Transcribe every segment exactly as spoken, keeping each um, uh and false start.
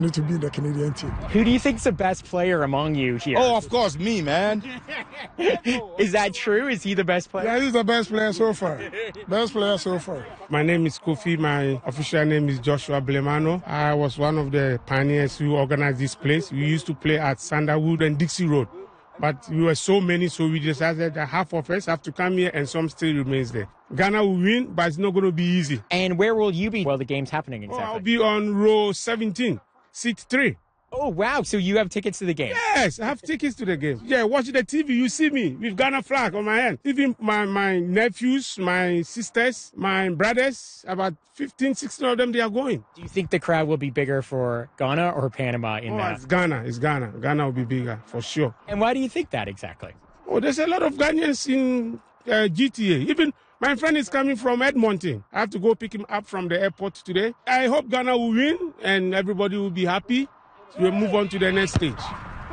Need to be the Canadian team. Who do you think's the best player among you here? Oh, of course, me, man. Is that true? Is he the best player? Yeah, he's the best player so far. Best player so far. My name is Kofi. My official name is Joshua Blemano. I was one of the pioneers who organized this place. We used to play at Sanderwood and Dixie Road. But we were so many, so we decided that half of us have to come here and some still remains there. Ghana will win, but it's not going to be easy. And where will you be while the game's happening exactly? Oh, I'll be on row seventeen, seat three. Oh, wow. So you have tickets to the game? Yes, I have tickets to the game. Yeah, watch the T V. You see me with Ghana flag on my hand. Even my, my nephews, my sisters, my brothers, about fifteen, sixteen of them, they are going. Do you think the crowd will be bigger for Ghana or Panama in oh, that? It's Ghana. It's Ghana. Ghana will be bigger, for sure. And why do you think that exactly? Oh, there's a lot of Ghanaians in uh, G T A. Even my friend is coming from Edmonton. I have to go pick him up from the airport today. I hope Ghana will win and everybody will be happy. So we'll move on to the next stage.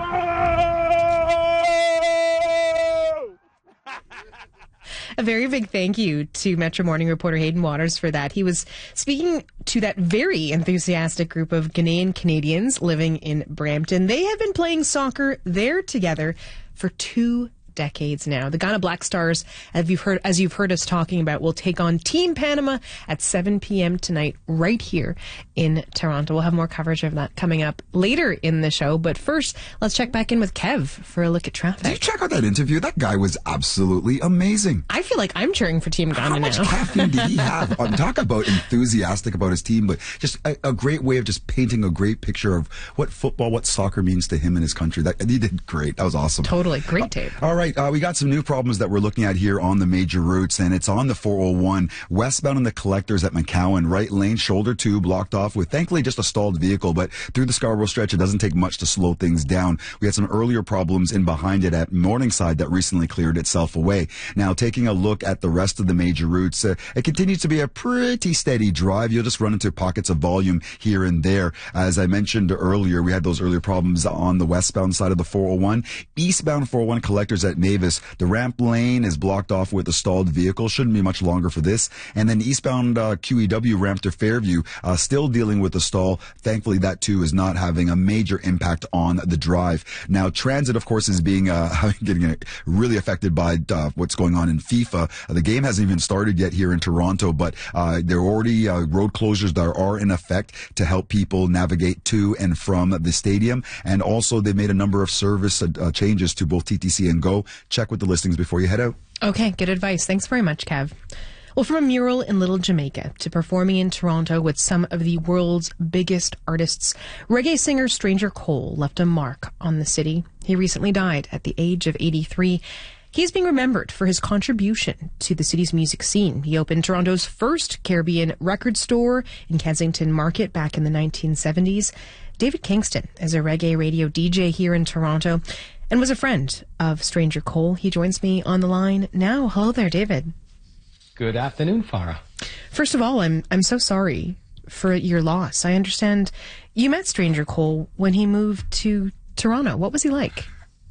A very big thank you to Metro Morning reporter Hayden Waters for that. He was speaking to that very enthusiastic group of Ghanaian Canadians living in Brampton. They have been playing soccer there together for two decades now. The Ghana Black Stars, as you've heard, as you've heard us talking about, will take on Team Panama at seven p.m. tonight right here in Toronto. We'll have more coverage of that coming up later in the show. But first, let's check back in with Kev for a look at traffic. Did you check out that interview? That guy was absolutely amazing. I feel like I'm cheering for Team Ghana now. How much caffeine did he have? Um, talk about enthusiastic about his team, but just a, a great way of just painting a great picture of what football, what soccer means to him and his country. That he did great. That was awesome. Totally. Great tape. Uh, all right. Uh, we got some new problems that we're looking at here on the major routes, and it's on the four oh one westbound in the Collectors at McCowan. Right lane, shoulder two blocked off with thankfully just a stalled vehicle, but through the Scarborough stretch, it doesn't take much to slow things down. We had some earlier problems in behind it at Morningside that recently cleared itself away. Now, taking a look at the rest of the major routes, uh, it continues to be a pretty steady drive. You'll just run into pockets of volume here and there. As I mentioned earlier, we had those earlier problems on the westbound side of the four oh one. Eastbound four oh one Collectors at Mavis, the ramp lane is blocked off with a stalled vehicle. Shouldn't be much longer for this. And then eastbound uh, Q E W ramp to Fairview, uh, still dealing with a stall. Thankfully, that too is not having a major impact on the drive. Now, transit, of course, is being uh, getting uh, really affected by uh, what's going on in FIFA. Uh, the game hasn't even started yet here in Toronto, but uh, there are already uh, road closures that are in effect to help people navigate to and from the stadium. And also, they made a number of service uh, changes to both T T C and Go. Check with the listings before you head out. Okay, good advice. Thanks very much, Kev. Well, from a mural in Little Jamaica to performing in Toronto with some of the world's biggest artists, reggae singer Stranger Cole left a mark on the city. He recently died at the age of eighty-three. He's being remembered for his contribution to the city's music scene. He opened Toronto's first Caribbean record store in Kensington Market back in the nineteen seventies. David Kingston is a reggae radio D J here in Toronto and was a friend of Stranger Cole. He joins me on the line now. Hello there, David. Good afternoon, Farah. First of all, I'm I'm so sorry for your loss. I understand you met Stranger Cole when he moved to Toronto. What was he like?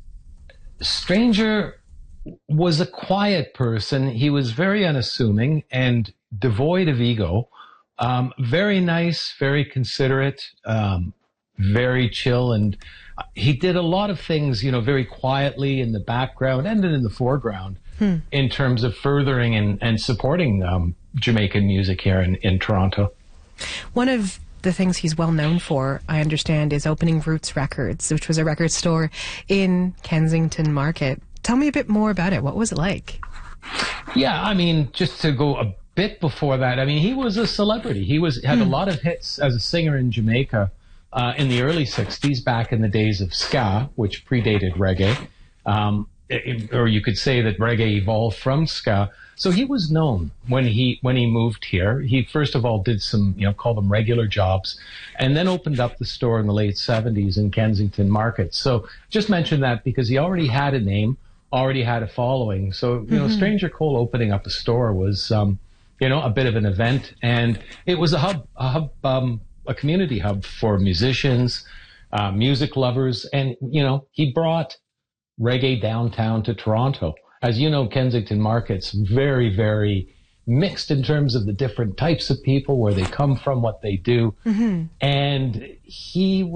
Stranger was a quiet person. He was very unassuming and devoid of ego. Um, very nice, very considerate, um, very chill, and he did a lot of things, you know, very quietly in the background and then in the foreground hmm. in terms of furthering and, and supporting um, Jamaican music here in, in Toronto. One of the things he's well known for, I understand, is opening Roots Records, which was a record store in Kensington Market. Tell me a bit more about it. What was it like? Yeah, I mean, just to go a bit before that, I mean, he was a celebrity. He was had hmm. a lot of hits as a singer in Jamaica. Uh, in the early sixties, back in the days of ska, which predated reggae, um, it, or you could say that reggae evolved from ska. So he was known when he when he moved here. He first of all did some, you know, call them regular jobs, and then opened up the store in the late seventies in Kensington Market. So just mention that because he already had a name, already had a following. So you mm-hmm. know, Stranger Cole opening up a store was, um, you know, a bit of an event, and it was a hub, a hub. Um, a community hub for musicians, uh, music lovers. And, you know, he brought reggae downtown to Toronto. As you know, Kensington Market's very, very mixed in terms of the different types of people, where they come from, what they do. Mm-hmm. And he